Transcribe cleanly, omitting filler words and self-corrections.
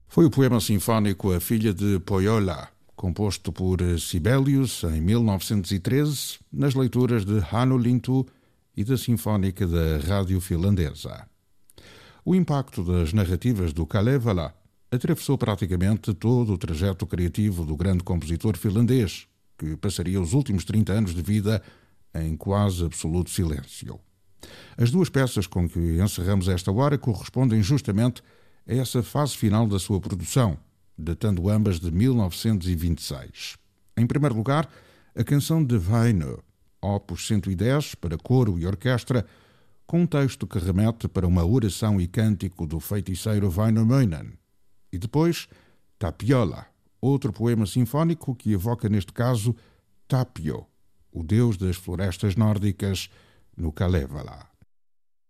Foi o poema sinfónico A Filha de Pohjola, composto por Sibelius em 1913, nas leituras de Hannu Lintu e da Sinfónica da Rádio Finlandesa. O impacto das narrativas do Kalevala atravessou praticamente todo o trajeto criativo do grande compositor finlandês, que passaria os últimos 30 anos de vida em quase absoluto silêncio. As duas peças com que encerramos esta hora correspondem justamente a essa fase final da sua produção, datando ambas de 1926. Em primeiro lugar, a canção de Väinö, opus 110 para coro e orquestra, com um texto que remete para uma oração e cântico do feiticeiro Väinämöinen. E depois, Tapiola, outro poema sinfónico que evoca neste caso Tapio, o deus das florestas nórdicas, no Kalevala.